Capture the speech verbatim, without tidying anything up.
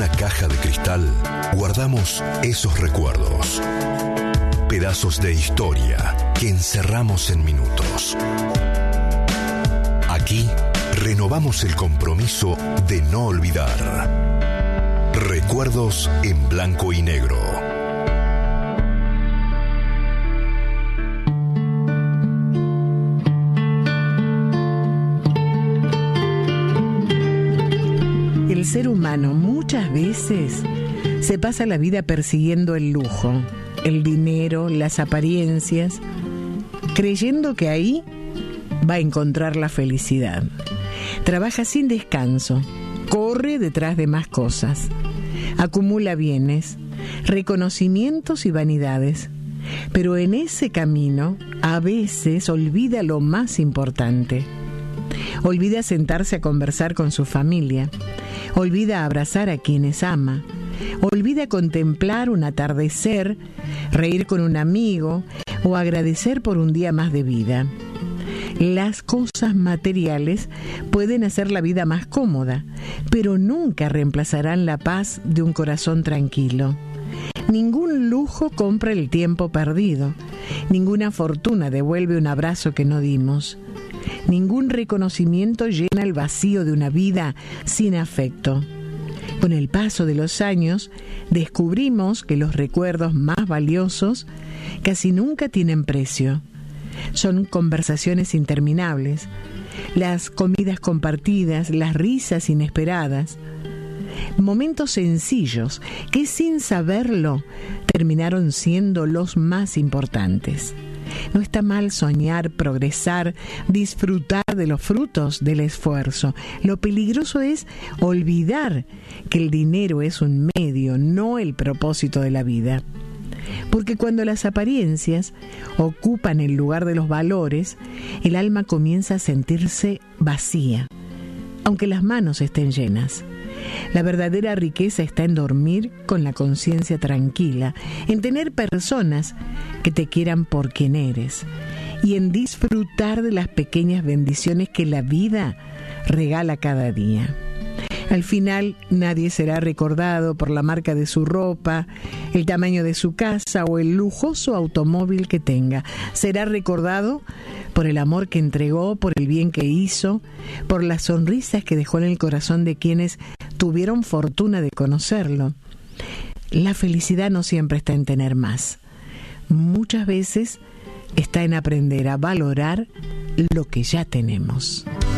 una caja de cristal guardamos esos recuerdos. Pedazos de historia que encerramos en minutos. Aquí renovamos el compromiso de no olvidar. Recuerdos en blanco y negro. El ser humano muchas veces se pasa la vida persiguiendo el lujo, el dinero, las apariencias, creyendo que ahí va a encontrar la felicidad. Trabaja sin descanso, corre detrás de más cosas, acumula bienes, reconocimientos y vanidades, pero en ese camino a veces olvida lo más importante. Olvida sentarse a conversar con su familia, olvida abrazar a quienes ama, olvida contemplar un atardecer, reír con un amigo o agradecer por un día más de vida. Las cosas materiales pueden hacer la vida más cómoda, pero nunca reemplazarán la paz de un corazón tranquilo. Ningún lujo compra el tiempo perdido, ninguna fortuna devuelve un abrazo que no dimos. Ningún reconocimiento llena el vacío de una vida sin afecto. Con el paso de los años, descubrimos que los recuerdos más valiosos casi nunca tienen precio. Son conversaciones interminables, las comidas compartidas, las risas inesperadas, momentos sencillos que sin saberlo terminaron siendo los más importantes. No está mal soñar, progresar, disfrutar de los frutos del esfuerzo. Lo peligroso es olvidar que el dinero es un medio, no el propósito de la vida. Porque cuando las apariencias ocupan el lugar de los valores, el alma comienza a sentirse vacía, aunque las manos estén llenas. La verdadera riqueza está en dormir con la conciencia tranquila, en tener personas que te quieran por quien eres y en disfrutar de las pequeñas bendiciones que la vida regala cada día. Al final, nadie será recordado por la marca de su ropa, el tamaño de su casa o el lujoso automóvil que tenga. Será recordado por el amor que entregó, por el bien que hizo, por las sonrisas que dejó en el corazón de quienes tuvieron fortuna de conocerlo. La felicidad no siempre está en tener más. Muchas veces está en aprender a valorar lo que ya tenemos.